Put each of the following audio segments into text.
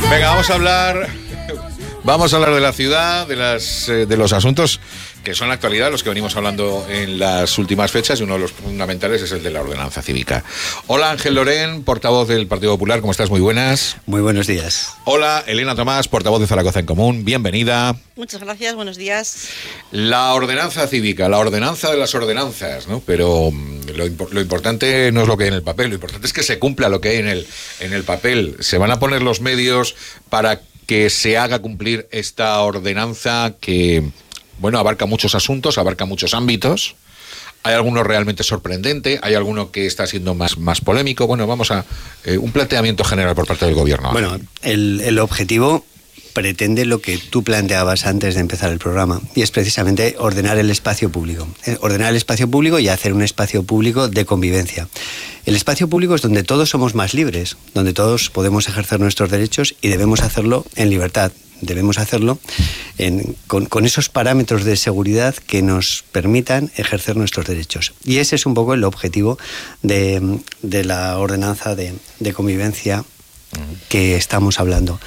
Venga, vamos a hablar de la ciudad, de los asuntos que son la actualidad, los que venimos hablando en las últimas fechas, y uno de los fundamentales es el de la ordenanza cívica. Hola, Ángel Lorén, portavoz del Partido Popular, ¿cómo estás? Muy buenas. Muy buenos días. Hola, Elena Tomás, portavoz de Zaragoza en Común, bienvenida. Muchas gracias, buenos días. La ordenanza cívica, la ordenanza de las ordenanzas, ¿no? Pero lo importante no es lo que hay en el papel, lo importante es que se cumpla lo que hay en el papel. ¿Se van a poner los medios para que se haga cumplir esta ordenanza que, bueno, abarca muchos asuntos, abarca muchos ámbitos? Hay alguno realmente sorprendente, hay alguno que está siendo más polémico. Bueno, vamos a un planteamiento general por parte del gobierno. Bueno, el objetivo pretende lo que tú planteabas antes de empezar el programa, y es precisamente ordenar el espacio público. Ordenar el espacio público y hacer un espacio público de convivencia. El espacio público es donde todos somos más libres, donde todos podemos ejercer nuestros derechos y debemos hacerlo en libertad. Debemos hacerlo con esos parámetros de seguridad que nos permitan ejercer nuestros derechos. Y ese es un poco el objetivo de la ordenanza de convivencia que estamos hablando.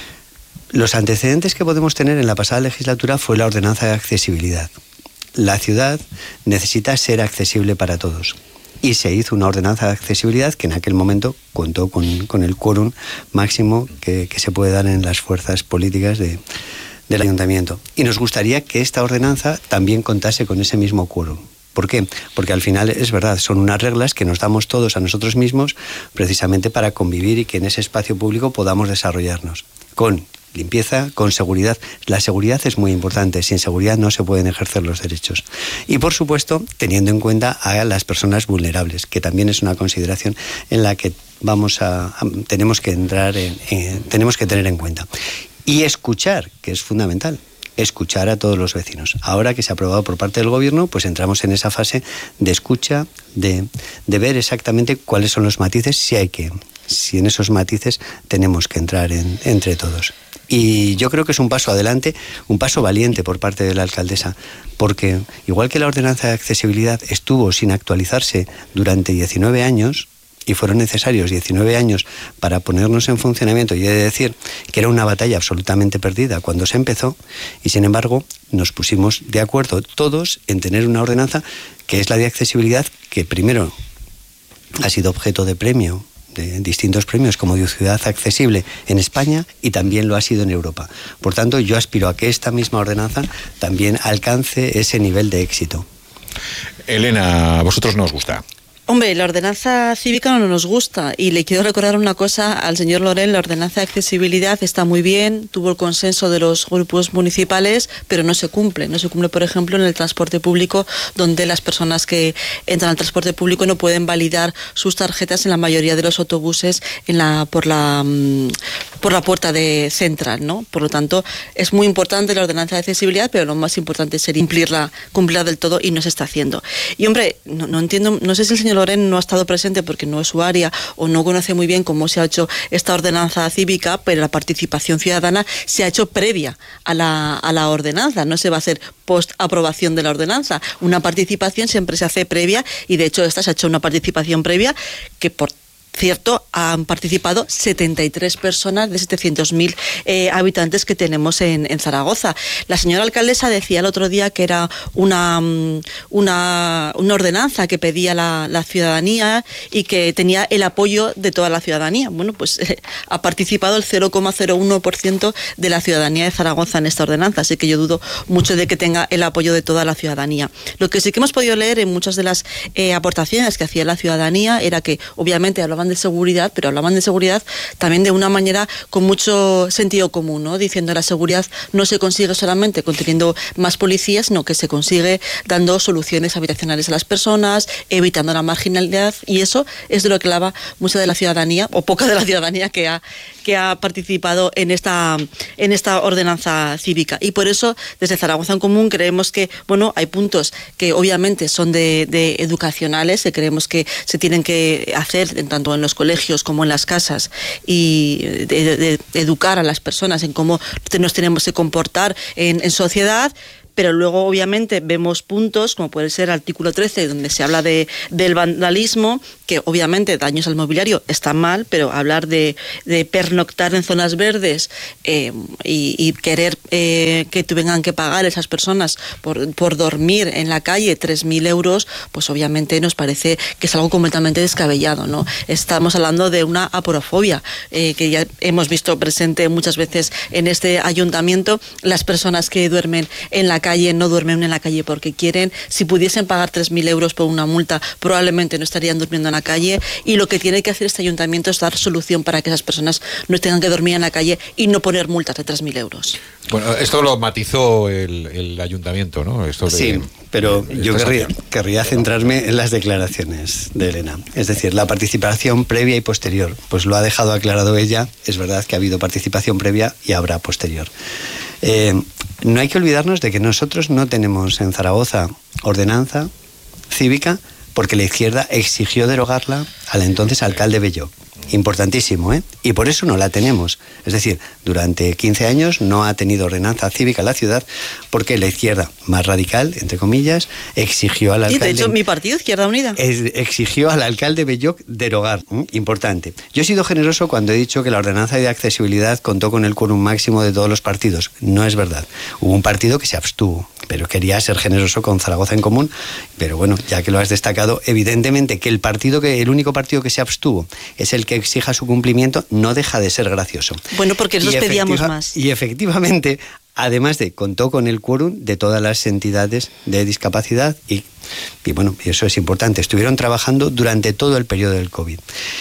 Los antecedentes que podemos tener en la pasada legislatura fue la ordenanza de accesibilidad. La ciudad necesita ser accesible para todos. Y se hizo una ordenanza de accesibilidad que en aquel momento contó con el quórum máximo que se puede dar en las fuerzas políticas del ayuntamiento. Y nos gustaría que esta ordenanza también contase con ese mismo quórum. ¿Por qué? Porque al final es verdad, son unas reglas que nos damos todos a nosotros mismos precisamente para convivir y que en ese espacio público podamos desarrollarnos con limpieza, con seguridad. La seguridad es muy importante. Sin seguridad no se pueden ejercer los derechos. Y, por supuesto, teniendo en cuenta a las personas vulnerables, que también es una consideración en la que tenemos que tener en cuenta. Y escuchar, que es fundamental. Escuchar a todos los vecinos. Ahora que se ha aprobado por parte del gobierno, pues entramos en esa fase de escucha, de ver exactamente cuáles son los matices, si en esos matices tenemos que entrar entre todos. Y yo creo que es un paso adelante, un paso valiente por parte de la alcaldesa, porque igual que la ordenanza de accesibilidad estuvo sin actualizarse durante 19 años, y fueron necesarios 19 años para ponernos en funcionamiento, y he de decir que era una batalla absolutamente perdida cuando se empezó, y sin embargo nos pusimos de acuerdo todos en tener una ordenanza que es la de accesibilidad, que primero ha sido objeto de premio, de distintos premios como de ciudad accesible en España, y también lo ha sido en Europa. Por tanto, yo aspiro a que esta misma ordenanza también alcance ese nivel de éxito. Elena, ¿a vosotros no os gusta? Hombre, la ordenanza cívica no nos gusta, y le quiero recordar una cosa al señor Lorén. La ordenanza de accesibilidad está muy bien, tuvo el consenso de los grupos municipales, pero no se cumple. No se cumple, por ejemplo, en el transporte público, donde las personas que entran al transporte público no pueden validar sus tarjetas en la mayoría de los autobuses por la puerta de central, ¿no? Por lo tanto, es muy importante la ordenanza de accesibilidad, pero lo más importante sería cumplirla del todo, y no se está haciendo. Y hombre, no entiendo, no sé si el señor Lorén no ha estado presente porque no es su área o no conoce muy bien cómo se ha hecho esta ordenanza cívica, pero la participación ciudadana se ha hecho previa a la ordenanza, no se va a hacer post aprobación de la ordenanza. Una participación siempre se hace previa, y de hecho esta se ha hecho una participación previa que, por cierto, han participado 73 personas de 700.000 habitantes que tenemos en Zaragoza. La señora alcaldesa decía el otro día que era una ordenanza que pedía la ciudadanía y que tenía el apoyo de toda la ciudadanía. Bueno, pues ha participado el 0,01% de la ciudadanía de Zaragoza en esta ordenanza, así que yo dudo mucho de que tenga el apoyo de toda la ciudadanía. Lo que sí que hemos podido leer en muchas de las aportaciones que hacía la ciudadanía era que, obviamente, hablaban de seguridad, pero hablaban de seguridad también de una manera con mucho sentido común, ¿no? Diciendo la seguridad no se consigue solamente teniendo más policías, sino que se consigue dando soluciones habitacionales a las personas, evitando la marginalidad, y eso es de lo que hablaba mucha de la ciudadanía, o poca de la ciudadanía que ha participado en esta ordenanza cívica. Y por eso, desde Zaragoza en Común, creemos que, bueno, hay puntos que obviamente son de educacionales, que creemos que se tienen que hacer tanto en los colegios como en las casas, y de educar a las personas en cómo nos tenemos que comportar en sociedad. pero luego obviamente vemos puntos, como puede ser el artículo 13, donde se habla del vandalismo, que obviamente daños al mobiliario están mal, pero hablar de pernoctar en zonas verdes y querer que tengan que pagar esas personas por dormir en la calle 3.000 euros, pues obviamente nos parece que es algo completamente descabellado, ¿no? Estamos hablando de una aporofobia que ya hemos visto presente muchas veces en este ayuntamiento. Las personas que duermen en la calle no duermen en la calle porque quieren. Si pudiesen pagar 3.000 euros por una multa, probablemente no estarían durmiendo en la calle, y lo que tiene que hacer este ayuntamiento es dar solución para que esas personas no tengan que dormir en la calle y no poner multas de 3.000 euros. Bueno, esto lo matizó el ayuntamiento, ¿no? Sí, pero yo querría centrarme en las declaraciones de Elena. Es decir, la participación previa y posterior. Pues lo ha dejado aclarado ella. Es verdad que ha habido participación previa y habrá posterior. No hay que olvidarnos de que nosotros no tenemos en Zaragoza ordenanza cívica porque la izquierda exigió derogarla al entonces alcalde Belloc. Importantísimo, ¿eh? Y por eso no la tenemos. Es decir, durante 15 años no ha tenido ordenanza cívica la ciudad porque la izquierda más radical, entre comillas, exigió al alcalde... Y de hecho, mi partido, Izquierda Unida. Exigió al alcalde Belloc derogar. Importante. Yo he sido generoso cuando he dicho que la ordenanza de accesibilidad contó con el quórum máximo de todos los partidos. No es verdad. Hubo un partido que se abstuvo, pero quería ser generoso con Zaragoza en Común. Pero bueno, ya que lo has destacado, evidentemente que el único partido que se abstuvo es el que exija su cumplimiento, no deja de ser gracioso. Bueno, porque nosotros pedíamos más. Y efectivamente, además contó con el quórum de todas las entidades de discapacidad y bueno, eso es importante. Estuvieron trabajando durante todo el periodo del COVID.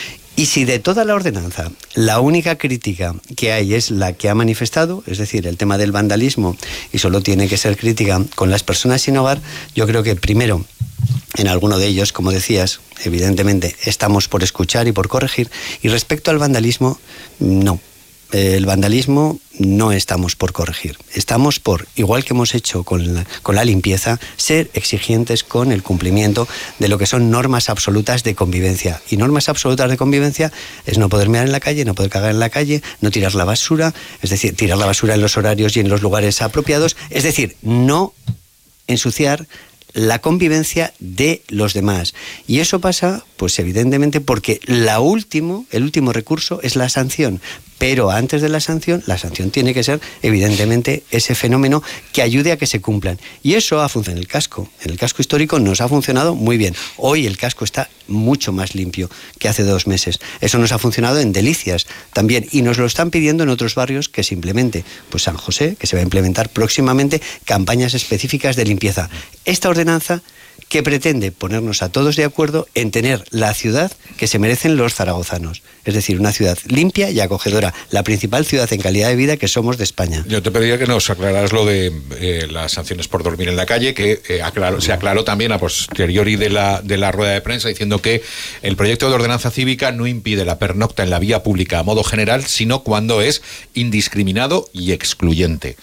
Y si de toda la ordenanza la única crítica que hay es la que ha manifestado, es decir, el tema del vandalismo, y solo tiene que ser crítica con las personas sin hogar, yo creo que primero, en alguno de ellos, como decías, evidentemente estamos por escuchar y por corregir, y respecto al vandalismo, no. El vandalismo no estamos por corregir. Estamos por, igual que hemos hecho con la limpieza, ser exigentes con el cumplimiento de lo que son normas absolutas de convivencia. Y normas absolutas de convivencia es no poder mear en la calle, no poder cagar en la calle, no tirar la basura, es decir, tirar la basura en los horarios y en los lugares apropiados, es decir, no ensuciar la convivencia de los demás. Y eso pasa, pues evidentemente, porque el último recurso es la sanción. Pero antes de la sanción tiene que ser, evidentemente, ese fenómeno que ayude a que se cumplan. Y eso ha funcionado en el casco. En el casco histórico nos ha funcionado muy bien. Hoy el casco está mucho más limpio que hace 2 meses. Eso nos ha funcionado en Delicias también. Y nos lo están pidiendo en otros barrios que se implemente. Pues San José, que se va a implementar próximamente campañas específicas de limpieza. Esta ordenanza que pretende ponernos a todos de acuerdo en tener la ciudad que se merecen los zaragozanos. Es decir, una ciudad limpia y acogedora, la principal ciudad en calidad de vida que somos de España. Yo te pediría que nos aclararas lo de las sanciones por dormir en la calle, que se aclaró también a posteriori de la rueda de prensa, diciendo que el proyecto de ordenanza cívica no impide la pernocta en la vía pública a modo general, sino cuando es indiscriminado y excluyente.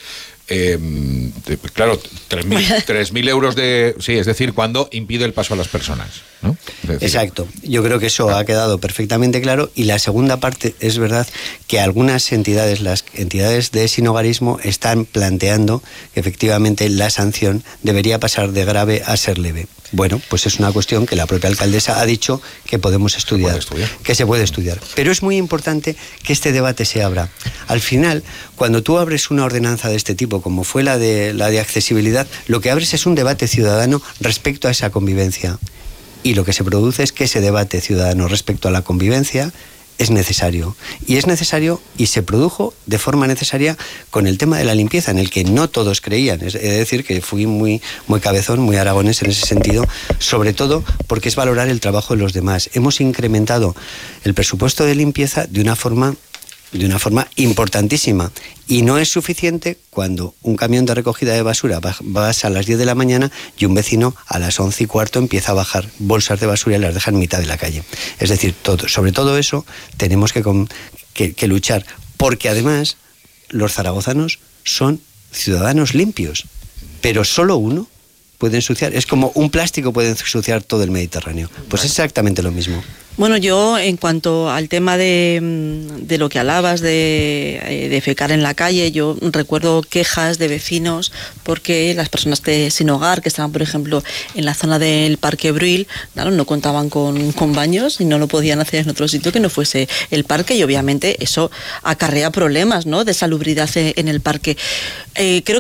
Claro, 3.000 euros sí, es decir, cuando impide el paso a las personas, ¿no? Exacto, yo creo que eso ha quedado perfectamente claro. Y la segunda parte, es verdad que algunas entidades, las entidades de sinhogarismo, están planteando que efectivamente la sanción debería pasar de grave a ser leve. Bueno, pues es una cuestión que la propia alcaldesa ha dicho que podemos estudiar, que se puede estudiar. Pero es muy importante que este debate se abra. Al final, cuando tú abres una ordenanza de este tipo, como fue la de accesibilidad, lo que abres es un debate ciudadano respecto a esa convivencia. Y lo que se produce es que ese debate ciudadano respecto a la convivencia es necesario. Y es necesario, y se produjo de forma necesaria con el tema de la limpieza, en el que no todos creían. Es decir, que fui muy cabezón, muy aragonés en ese sentido, sobre todo porque es valorar el trabajo de los demás. Hemos incrementado el presupuesto de limpieza de una forma importantísima, y no es suficiente cuando un camión de recogida de basura vas a las 10 de la mañana y un vecino a las 11:15 empieza a bajar bolsas de basura y las deja en mitad de la calle. Es decir, sobre todo eso tenemos que luchar, porque además los zaragozanos son ciudadanos limpios, pero solo uno puede ensuciar. Es como un plástico puede ensuciar todo el Mediterráneo. Pues es exactamente lo mismo. Bueno, yo en cuanto al tema de lo que hablabas de defecar en la calle, yo recuerdo quejas de vecinos porque las personas sin hogar que estaban, por ejemplo, en la zona del Parque Bruil, claro, no contaban con baños y no lo podían hacer en otro sitio que no fuese el parque, y obviamente eso acarrea problemas, ¿no?, de salubridad en el parque. Creo